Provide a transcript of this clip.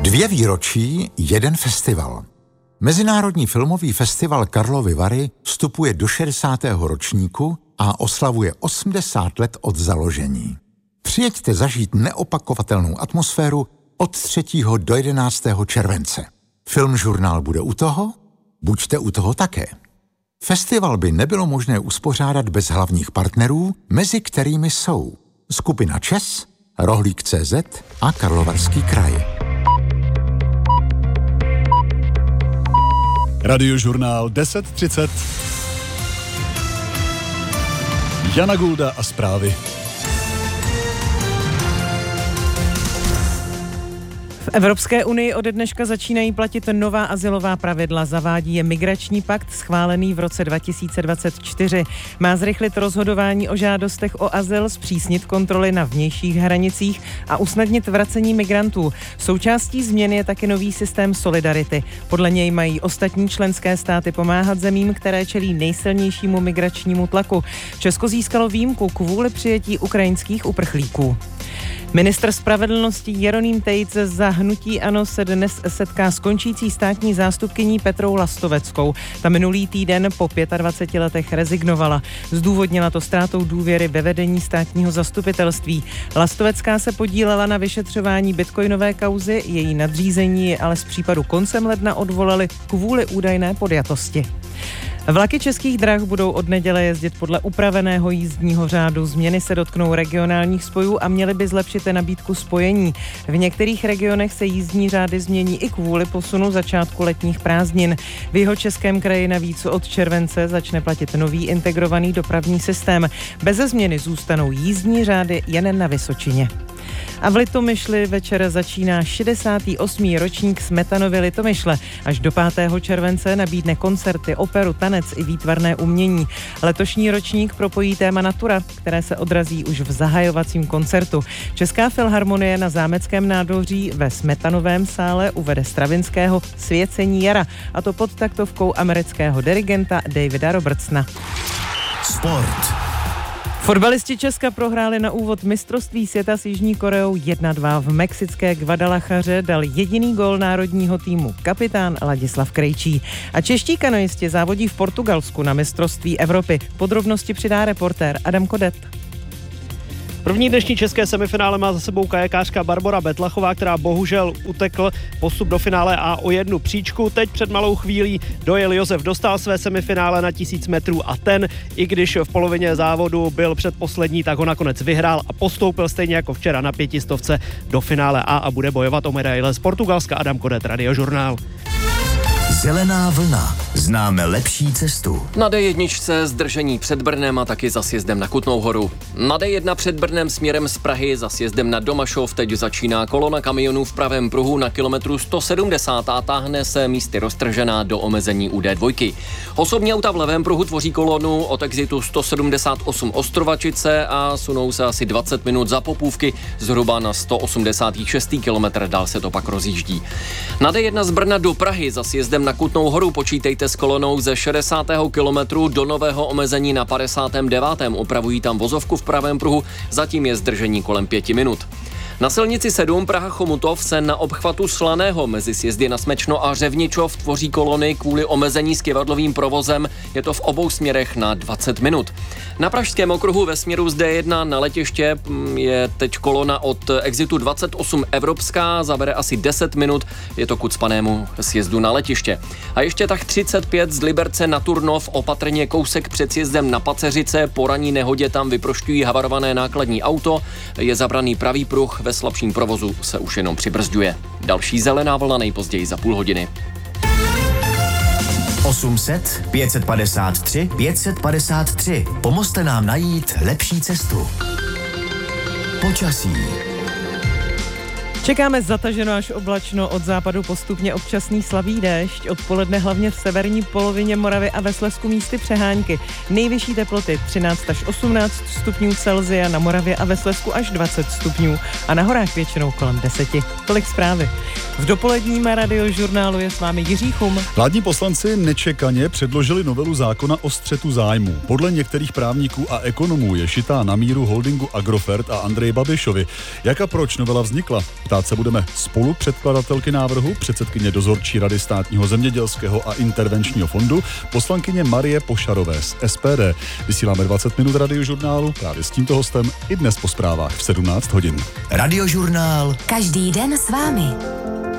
2 výročí, 1 festival. Mezinárodní filmový festival Karlovy Vary vstupuje do 60. ročníku a oslavuje 80 let od založení. Přijeďte zažít neopakovatelnou atmosféru od 3. do 11. července. Filmžurnál bude u toho? Buďte u toho také. Festival by nebylo možné uspořádat bez hlavních partnerů, mezi kterými jsou skupina ČES, Rohlík.cz a Karlovarský kraj. Radiožurnál 10:30. Jana Gulda a zprávy. V Evropské unii ode dneška začínají platit nová azylová pravidla. Zavádí je migrační pakt schválený v roce 2024. Má zrychlit rozhodování o žádostech o azyl, zpřísnit kontroly na vnějších hranicích a usnadnit vracení migrantů. Součástí změn je taky nový systém solidarity. Podle něj mají ostatní členské státy pomáhat zemím, které čelí nejsilnějšímu migračnímu tlaku. Česko získalo výjimku kvůli přijetí ukrajinských uprchlíků. Ministr spravedlnosti Jeroným Tejc za hnutí ANO se dnes setká s končící státní zástupkyní Petrou Lastoveckou. Ta minulý týden po 25 letech rezignovala. Zdůvodnila to ztrátou důvěry ve vedení státního zastupitelství. Lastovecká se podílela na vyšetřování bitcoinové kauzy, její nadřízení ale z případu koncem ledna odvolali kvůli údajné podjatosti. Vlaky Českých drah budou od neděle jezdit podle upraveného jízdního řádu. Změny se dotknou regionálních spojů a měly by zlepšit nabídku spojení. V některých regionech se jízdní řády změní i kvůli posunu začátku letních prázdnin. V Jihočeském kraji navíc od července začne platit nový integrovaný dopravní systém. Beze změny zůstanou jízdní řády jen na Vysočině. A v Litomyšli večer začíná 68. ročník Smetanovy Litomyšle. Až do 5. července nabídne koncerty, operu, tanec i výtvarné umění. Letošní ročník propojí téma Natura, které se odrazí už v zahajovacím koncertu. Česká filharmonie na Zámeckém nádvoří ve Smetanovém sále uvede Stravinského Svěcení jara, a to pod taktovkou amerického dirigenta Davida Robertsona. Sport. Fotbalisti Česka prohráli na úvod mistrovství světa s Jižní Koreou 1-2. V mexické Guadalajaře dal jediný gól národního týmu kapitán Ladislav Krejčí. A čeští kanoisti závodí v Portugalsku na mistrovství Evropy. Podrobnosti přidá reportér Adam Kodet. První dnešní české semifinále má za sebou kajakářka Barbora Betlachová, která bohužel utekl postup do finále a o 1 příčku. Teď před malou chvílí dojel Josef Dostál své semifinále na 1000 metrů a ten, i když v polovině závodu byl předposlední, tak ho nakonec vyhrál a postoupil stejně jako včera na 500 do finále a bude bojovat o medaile z Portugalska. Adam Kodet, Radiožurnál. Zelená vlna. Známe lepší cestu. Na D1 zdržení před Brnem a taky za sjezdem na Kutnou Horu. Na D1 před Brnem směrem z Prahy za sjezdem na Domašov teď začíná kolona kamionů v pravém pruhu na kilometru 170 a táhne se místy roztržená do omezení u D2. Osobní auta v levém pruhu tvoří kolonu od exitu 178 Ostrovačice a sunou se asi 20 minut za Popůvky zhruba na 186. kilometr, dál se to pak rozjíždí. Na D1 z Brna do Prahy za sjezdem na Kutnou Horu počítejte s kolonou ze 60. kilometru do nového omezení na 59. Opravují tam vozovku v pravém pruhu, zatím je zdržení kolem 5 minut. Na silnici 7 Praha-Chomutov se na obchvatu Slaného mezi sjezdy na Smечно a Řevničov tvoří kolony kvůli omezení s kyvadlovým provozem. Je to v obou směrech na 20 minut. Na Pražském okruhu ve směru z D1 na letiště je teď kolona od exitu 28 Evropská, zabere asi 10 minut, je to k ucpanému sjezdu na letiště. A ještě tak 35 z Liberce na Turnov, opatrně kousek před sjezdem na Paceřice, po ranní nehodě tam vyprošťují havarované nákladní auto, je zabraný pravý pruh, ve slabším provozu se už jenom přibrzďuje. Další zelená vlna nejpozději za půl hodiny. 800 553 553. Pomozte nám najít lepší cestu. Počasí. Čekáme zataženo až oblačno, od západu postupně občasný slabý déšť, odpoledne hlavně v severní polovině Moravy a ve Slezsku místy přehánky. Nejvyšší teploty 13 až 18 stupňů Celsia, na Moravě a ve Slezsku až 20 stupňů a na horách většinou kolem 10. Tolik zprávy. V dopoledním Radiožurnálu je s vámi Jiří Chum. Vládní poslanci nečekaně předložili novelu zákona o střetu zájmů. Podle některých právníků a ekonomů je šitá na míru holdingu Agrofert a Andreji Babišovi. Jak a proč novela vznikla? Ptá Tentokrát se budeme spolu předkladatelky návrhu, předsedkyně dozorčí Rady Státního zemědělského a intervenčního fondu, poslankyně Marie Pošarové z SPD. Vysíláme 20 minut Radiožurnálu právě s tímto hostem i dnes po zprávách v 17 hodin. Radiožurnál. Každý den s vámi.